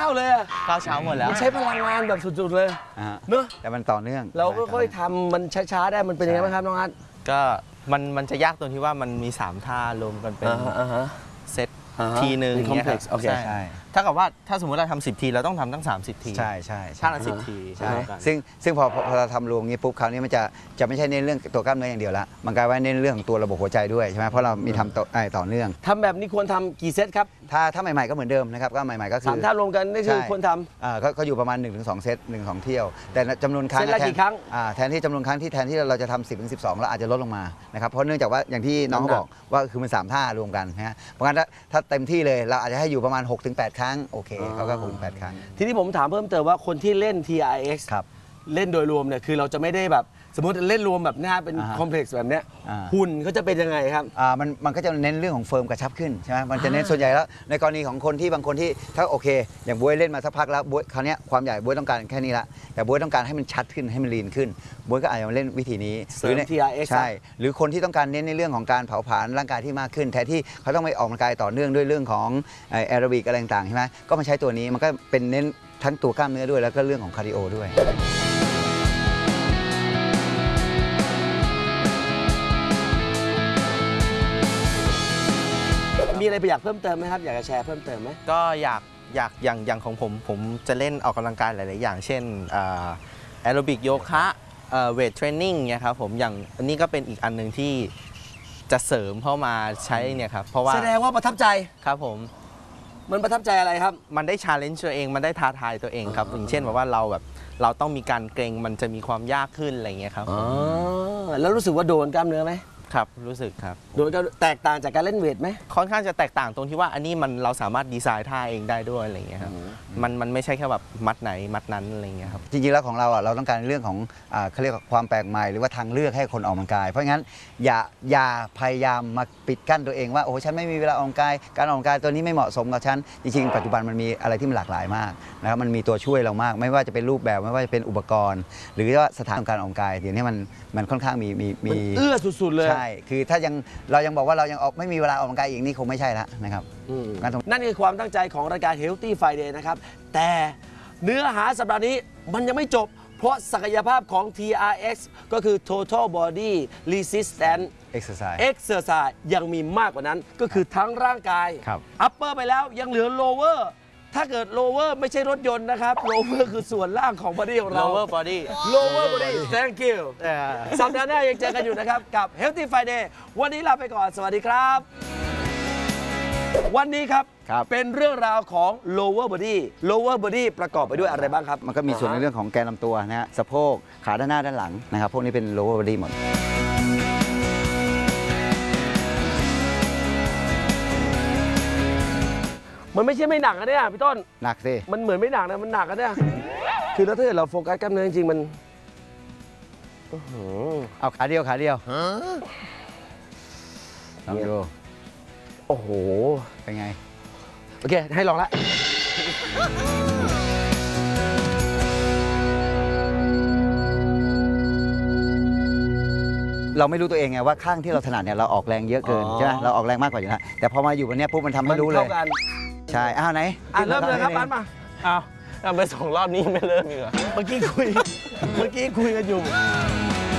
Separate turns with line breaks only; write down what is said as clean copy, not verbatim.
เลยอะ
9 เช้าหมดแล้ว
ใช้พลังงานแบบสุดๆเลยเนอะ
แต่มันต่อเนื่อง
เราก็ค่อยทำมันช้าๆได้มันเป็นยังไงบ้างครับน้องอาร์ต
ก็มันจะยากตรงที่ว่ามันมี3ท่ารวมกันเป็นเซตทีหนึ่งเนี่ยครับใช่ถ้ากับว่าถ้าสมมติเราทำ10 ทีเราต้องทำตั้ง30 ที
ใช่
ท่าละ10 ที
ใช่ซึ่งพอเราทำรวมงี้ปุ๊บคราวนี้มันจะไม่ใช่เน้นเรื่องตัวกล้ามเนื้ออย่างเดียวละมันกลายว่าเน้นเรื่องของตัวระบบหัวใจด้วยใช่ไหมเพราะเรามีทำต่อเนื่อง
ทำแบบนี้ควรทำกี่เซตครับ
ถ้าใหม่ๆก็เหมือนเดิมนะครับก็ใหม่ๆก็คือ
3 ท่ารวมกันนี่คือควรทำ
ก็อยู่ประมาณ 1-2 เซต 1-2 เที่ยวแต่จำนวนครั้ง
เซตละกี่ครั้ง
แทนที่จำนวนครั้งที่แทนที่เราจะทำ10-12เราอาจจะลดลงมานะครับเพราะเนื่องจากว่าอย่างที่น้องเขาบอกว่าคือมัน3 ท่ารวมกันนะฮะเพราะงั้นถ้าเต็มที่เลยเราอาจจะให้อยู่ประมาณ 6-8 ครั้งโอเคเขาก็6-8 ครั้ง
ทีนี้ผมถามเพิ่มเติมว่าคนที่เล่น TRX เล่นโดยรวมเนี่ยคือเราจะไม่ได้แบบสมมติเล่นรวมแบบนี้เป็นคอมเพล็กซ์แบบเนี้ยหุ่นเขาจะเป็นยังไงครับ
มันก็จะเน้นเรื่องของเฟิร์มกระชับขึ้นใช่ไหมมันจะเน้นส่วนใหญ่แล้วในกรณีของคนที่บางคนที่ถ้าโอเคอย่างบ๊วยเล่นมาสักพักแล้วบ๊วยคราวนี้ความใหญ่บ๊วยต้องการแค่นี้ละแต่บ๊วยต้องการให้มันชัดขึ้นให้มันลีนขึ้นบ๊วยก็อาจจะมาเล่นวิธีนี้
หรือ TRX
ใช่หรือคนที่ต้องการเน้นในเรื่องของการเผาผลาญร่างกายที่มากขึ้นแทนที่เขาต้องไปออกกำลังกายต่อเนื่องด้วยเรื่องของแอโรบิกอะไรต่างๆใช่ไหมก็มาใช้ตัวนี้มันก็เป็นเน้นทั้งตัวกล้ามเนื้อด้วยแล้วก็เรื่องของคาร์ดิโอด้วย
มีอะไรอยากเพิ่มเติมไหมครับอยากจะแชร์เพิ่มเติมไหม
ก็อยากอย่างของผมจะเล่นออกกำลังกายหลายๆอย่างเช่นแอโรบิกโยคะเวทเทรนนิ่งเนี่ยครับผมอย่างอันนี้ก็เป็นอีกอันหนึ่งที่จะเสริมเข้ามาใช้เนี่ยครับเพราะว่า
แสดงว่าประทับใจ
ครับผม
มันประทับใจอะไรครับ
มันได้ชาเลนจ์ตัวเองมันได้ท้าทายตัวเองครับอย่างเช่นแบบว่าเราต้องมีการเกรงมันจะมีความยากขึ้นอะไรเงี้ยครับ
แล้วรู้สึกว่าโดนกล้ามเนื้อไหม
ครับรู้สึกครับ
โดยแตกต่างจากการเล่นเวทไหม
ค่อนข้างจะแตกต่างตรงที่ว่าอันนี้เราสามารถดีไซน์ท่าเองได้ด้วยอะไรเงี้ยครับมันไม่ใช่แค่แบบมัดไหนมัดนั้นอะไรเงี้ยครับ
จริงๆแล้วของเราเราต้องการเรื่องของเขาเรียกว่าความแปลกใหม่หรือว่าทางเลือกให้คนออกกำลังกายเพราะงั้นอย่าพยายามมาปิดกั้นตัวเองว่าโอ้ฉันไม่มีเวลาออกกำลังกายการออกกำลังกายตัวนี้ไม่เหมาะสมกับฉันจริงๆปัจจุบันมันมีอะไรที่มันหลากหลายมากนะครับมันมีตัวช่วยเรามากไม่ว่าจะเป็นรูปแบบไม่ว่าจะเป็นอุปกรณ์หรือว่าสถานการออกกำลังกายเดี๋ยวนี้มันค่อนข้างมี
เอื้อสุดๆเลย
ใช่คือถ้าเรายังบอกว่าเรายังไม่มีเวลาออกกำลังกายอีกนี่คงไม่ใช่แล้วนะครับ
นั่นคือความตั้งใจของรายการ Healthy Friday นะครับแต่เนื้อหาสัปดาห์นี้มันยังไม่จบเพราะศักยภาพของ TRX ก็คือ Total Body Resistance Exercise ยังมีมากกว่านั้นก็คือทั้งร่างกาย Upper ไปแล้วยังเหลือ Lower ถ้าเกิด lower ไม่ใช่รถยนต์นะครับ lower คือส่วนล่างของ body ของเรา
lower body
thank you สัปดาห์หน้ายังเจอกันอยู่นะครับกับ Healthy Friday วันนี้ลาไปก่อนสวัสดีครับวันนี้ครับเป็นเรื่องราวของ lower body ประกอบไปด้วยอะไรบ้างครับ
มันก็มีส่วนในเรื่องของแกนลำตัวนะฮะสะโพกขาด้านหน้าด้านหลังนะครับพวกนี้เป็น lower body หมด
มันไม่ใช่ไม่หนักนะเนี่ยพี่ต้น
หนักสิ
มันเหมือนไม่หนักนะมันหนักนะเนี่ยคือแล้วถ้าเกิดเราโฟกัสกล้ามเนื้อจริงๆมัน
เอาขาเดียวลองดู
โอ้โห
เป็นไง
โอเคให้ลองละ
เราไม่รู้ตัวเองไงว่าข้างที่เราถนัดเนี่ยเราออกแรงเยอะเกินใช่ไหมเราออกแรงมากกว่าอยู่แล้วแต่พอมาอยู่บนนี้ปุ๊บมันทำให้รู้เลยใช่ไหน
เริ่มเลยครับปั้นมา
ทำไป2 รอบนี้ไม่เริ่มอีกเหรอ
เมื่อกี้คุยกันอยู่